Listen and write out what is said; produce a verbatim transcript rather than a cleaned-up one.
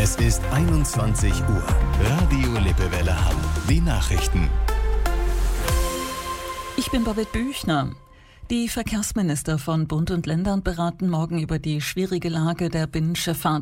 Es ist einundzwanzig Uhr. Radio Lippewelle Hamm. Die Nachrichten. Ich bin Babette Büchner. Die Verkehrsminister von Bund und Ländern beraten morgen über die schwierige Lage der Binnenschifffahrt.